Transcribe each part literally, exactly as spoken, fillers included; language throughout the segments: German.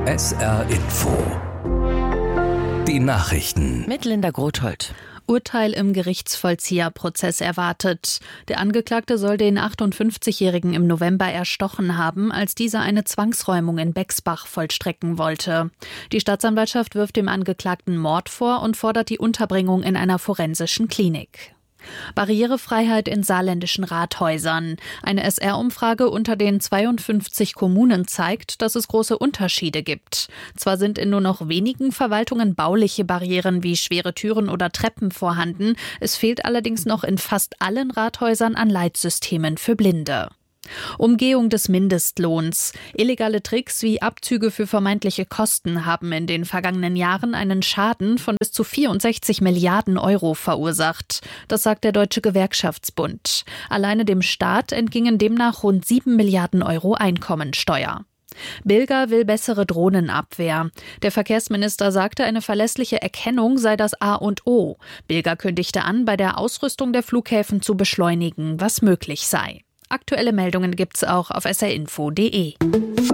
S R Info. Die Nachrichten. Mit Linda Grothold. Urteil im Gerichtsvollzieherprozess erwartet. Der Angeklagte soll den achtundfünfzigjährigen im November erstochen haben, als dieser eine Zwangsräumung in Bexbach vollstrecken wollte. Die Staatsanwaltschaft wirft dem Angeklagten Mord vor und fordert die Unterbringung in einer forensischen Klinik. Barrierefreiheit in saarländischen Rathäusern. Eine S R-Umfrage unter den zweiundfünfzig Kommunen zeigt, dass es große Unterschiede gibt. Zwar sind in nur noch wenigen Verwaltungen bauliche Barrieren wie schwere Türen oder Treppen vorhanden, es fehlt allerdings noch in fast allen Rathäusern an Leitsystemen für Blinde. Umgehung des Mindestlohns. Illegale Tricks wie Abzüge für vermeintliche Kosten haben in den vergangenen Jahren einen Schaden von bis zu vierundsechzig Milliarden Euro verursacht. Das sagt der Deutsche Gewerkschaftsbund. Alleine dem Staat entgingen demnach rund sieben Milliarden Euro Einkommensteuer. Bilger will bessere Drohnenabwehr. Der Verkehrsminister sagte, eine verlässliche Erkennung sei das A und O. Bilger kündigte an, bei der Ausrüstung der Flughäfen zu beschleunigen, was möglich sei. Aktuelle Meldungen gibt's auch auf s r info punkt d e.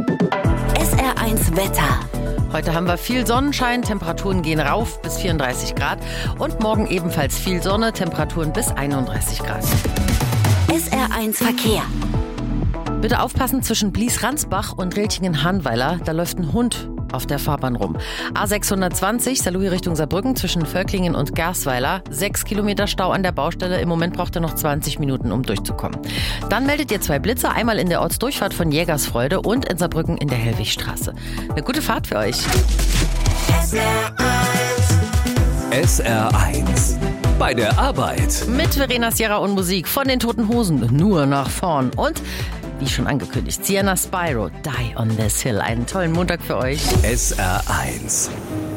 S R eins Wetter. Heute haben wir viel Sonnenschein, Temperaturen gehen rauf bis vierunddreißig Grad und morgen ebenfalls viel Sonne, Temperaturen bis einunddreißig Grad. S R eins Verkehr. Bitte aufpassen, zwischen Blies-Ransbach und Reltingen-Hanweiler, da läuft ein Hund auf der Fahrbahn rum. A sechshundertzwanzig, Saarlouis Richtung Saarbrücken, zwischen Völklingen und Gersweiler. Sechs Kilometer Stau an der Baustelle. Im Moment braucht er noch zwanzig Minuten, um durchzukommen. Dann meldet ihr zwei Blitze, einmal in der Ortsdurchfahrt von Jägersfreude und in Saarbrücken in der Hellwigstraße. Eine gute Fahrt für euch. S R eins. S R eins. Bei der Arbeit. Mit Verena Sierra und Musik von den Toten Hosen. Nur nach vorn. Und wie schon angekündigt, Sienna Spyro, Die on This Hill. Einen tollen Montag für euch. S R eins.